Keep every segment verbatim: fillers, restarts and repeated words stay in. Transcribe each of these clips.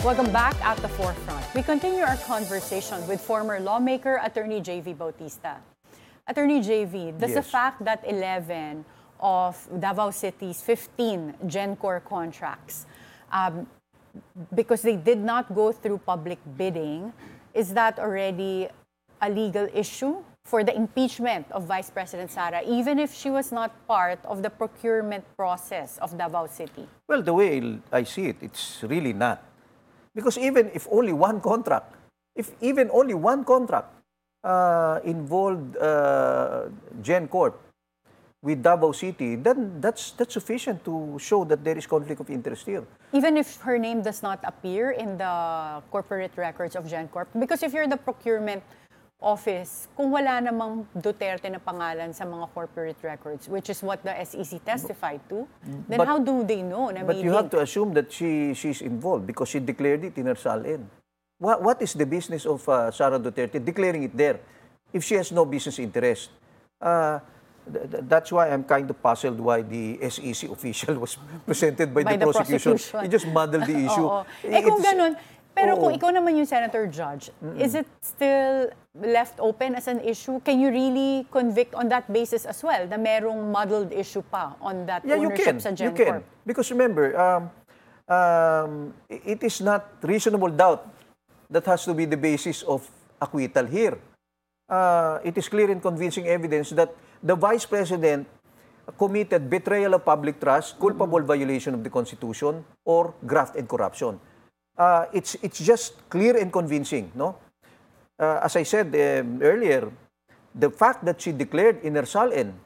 Welcome back at the forefront. We continue our conversation with former lawmaker Attorney J V Bautista. Attorney J V, does the Yes. fact that eleven of Davao City's fifteen GenCore contracts, um, because they did not go through public bidding, is that already a legal issue for the impeachment of Vice President Sara, even if she was not part of the procurement process of Davao City? Well, the way I see it, it's really not. Because even if only one contract, if even only one contract uh, involved uh, GenCorp with Davao City, then that's that's sufficient to show that there is conflict of interest here. Even if her name does not appear in the corporate records of GenCorp? Because if you're the procurement office, kung wala namang Duterte na pangalan sa mga corporate records, which is what the S E C testified to, then But- how do they know na But may you have link? to assume that she she's involved because she declared it in her S A L N. What, what is the business of uh, Sara Duterte declaring it there if she has no business interest? Uh, th- th- that's why I'm kind of puzzled why the S E C official was presented by, By the, the prosecution. prosecution. He just muddled the issue. Oo. Eh It kung is- ganun, pero Oo. kung ikaw naman yung Senator Judge, is it still left open as an issue? Can you really convict on that basis as well, na merong muddled issue pa on that Yeah, you ownership can. sa You GenCorp? can. Because remember, um, um, it is not reasonable doubt that has to be the basis of acquittal here. Uh, it is clear and convincing evidence that the Vice President committed betrayal of public trust, culpable violation of the Constitution, or graft and corruption. Uh, it's, it's just clear and convincing, no? Uh, as I said um, earlier, the fact that she declared in her S A L N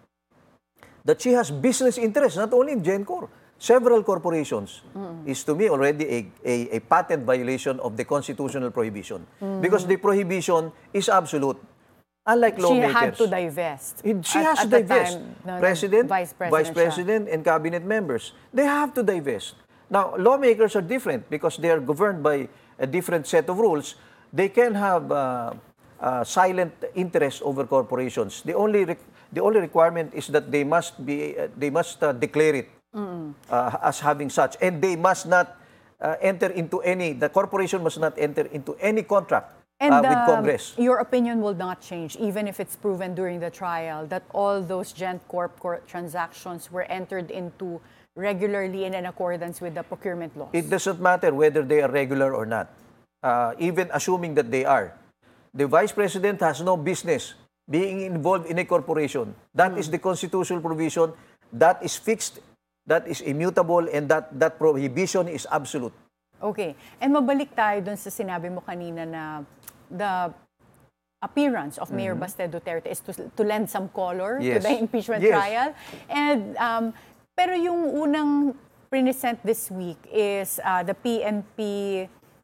that she has business interests, not only in GenCorp, several corporations, is to me already a, a, a patent violation of the constitutional prohibition. Because the prohibition is absolute. Unlike She lawmakers. had to divest. It- She at- has at to the divest. time na President, Vice President, Vice siya. President, and cabinet members. They have to divest. Now, lawmakers are different because they are governed by a different set of rules. They can have uh, uh, silent interest over corporations. The only re- the only requirement is that they must be uh, they must uh, declare it uh, as having such, and they must not uh, enter into any. The corporation must not enter into any contract And uh, with um, Congress. your opinion will not change, even if it's proven during the trial that all those GenCorp cor- transactions were entered into regularly and in accordance with the procurement laws. It doesn't matter whether they are regular or not. Uh, even assuming that they are. The Vice President has no business being involved in a corporation. That is the constitutional provision. That is fixed. That is immutable. And that, that prohibition is absolute. Okay. And mabalik tayo dun sa sinabi mo kanina na the appearance of Mayor Baste Duterte is to, to lend some color to Yes. the impeachment Yes. trial. And um, pero yung unang present this week is uh, the P N P,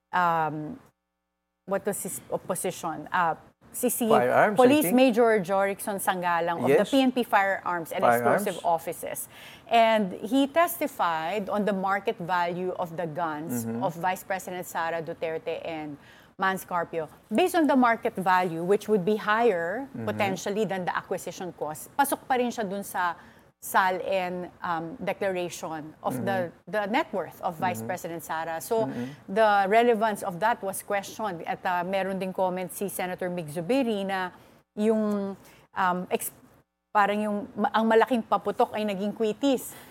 um, what was his opposition? Uh, C C, Firearms, I Police think. Major Jorixon Sangalang of the Yes. P N P Firearms and Firearms. Explosive Offices. And he testified on the market value of the guns Mm-hmm. of Vice President Sara Duterte and Mans Carpio. Based on the market value, which would be higher Mm-hmm. potentially than the acquisition cost, pasok pa rin siya dun sa S A L N um, declaration of the, the net worth of Vice President Sara. So the relevance of that was questioned. At uh, meron ding comment si Senator Mig Zubiri na yung um, ex- parang yung ma- ang malaking paputok ay naging quitis